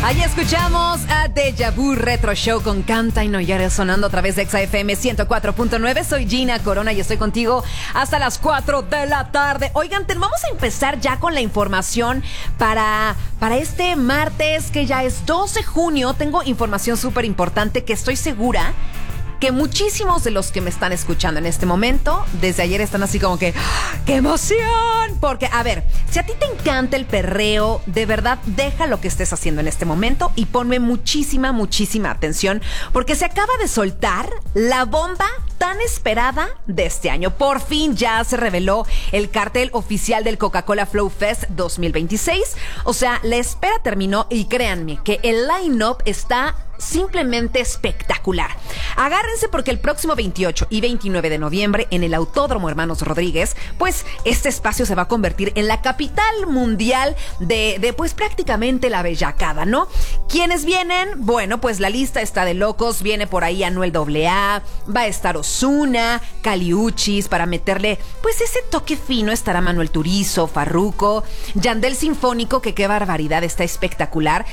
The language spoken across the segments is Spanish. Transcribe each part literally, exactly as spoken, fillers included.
Ahí escuchamos a Deja Vu Retro Show con Canta y No Llores, sonando a través de Exa F M ciento cuatro punto nueve. Soy Gina Corona y estoy contigo hasta las cuatro de la tarde. Oigan, te, vamos a empezar ya con la información para, para este martes, que ya es doce de junio. Tengo información súper importante que estoy segura que muchísimos de los que me están escuchando en este momento, desde ayer están así como que ¡qué emoción! Porque, a ver, si a ti te encanta el perreo, de verdad, deja lo que estés haciendo en este momento y ponme muchísima, muchísima atención, porque se acaba de soltar la bomba tan esperada de este año. Por fin ya se reveló el cartel oficial del Coca-Cola Flow Fest dos mil veintiséis. O sea, la espera terminó y créanme que el line-up está simplemente espectacular. Agárrense porque el próximo veintiocho y veintinueve de noviembre en el Autódromo Hermanos Rodríguez, pues este espacio se va a convertir en la capital mundial de, de pues prácticamente la bellacada, ¿no? ¿Quiénes vienen? Bueno, pues la lista está de locos. Viene por ahí Anuel doble A, va a estar Ozuna, Kali Uchis, para meterle pues ese toque fino estará Manuel Turizo, Farruko, Yandel Sinfónico, que qué barbaridad, está espectacular.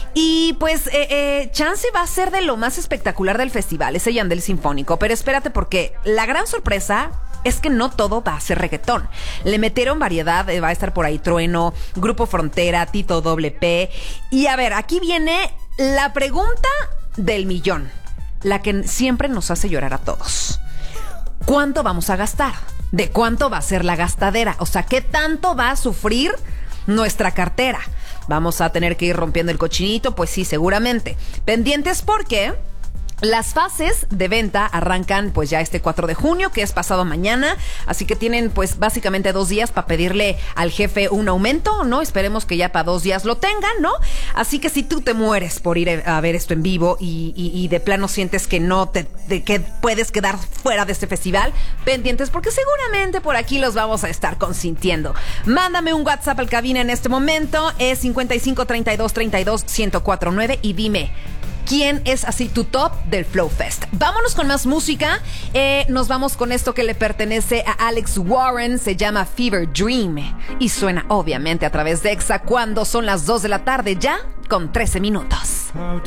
Y pues eh, eh, chance va a ser de lo más espectacular del festival, ese Yandel Sinfónico. Pero espérate, porque la gran sorpresa es que no todo va a ser reggaetón. Le metieron variedad, eh, va a estar por ahí Trueno, Grupo Frontera, Tito Doble P. Y a ver, aquí viene la pregunta del millón, la que siempre nos hace llorar a todos. ¿Cuánto vamos a gastar? ¿De cuánto va a ser la gastadera? O sea, ¿qué tanto va a sufrir nuestra cartera? ¿Vamos a tener que ir rompiendo el cochinito? Pues sí, seguramente. Pendientes porque las fases de venta arrancan pues ya este cuatro de junio, que es pasado mañana, así que tienen pues básicamente dos días para pedirle al jefe un aumento, ¿no? Esperemos que ya para dos días lo tengan, ¿no? Así que si tú te mueres por ir a ver esto en vivo y, y, y de plano sientes que no te, de, que puedes quedar fuera de este festival, pendientes porque seguramente por aquí los vamos a estar consintiendo. Mándame un WhatsApp al cabina en este momento, es cincuenta y cinco, treinta y dos, treinta y dos, ciento cuatro nueve, y dime, ¿quién es así tu top del Flow Fest? Vámonos con más música. Eh, nos vamos con esto que le pertenece a Alex Warren. Se llama Fever Dream. Y suena obviamente a través de Exa cuando son las dos de la tarde ya con trece minutos.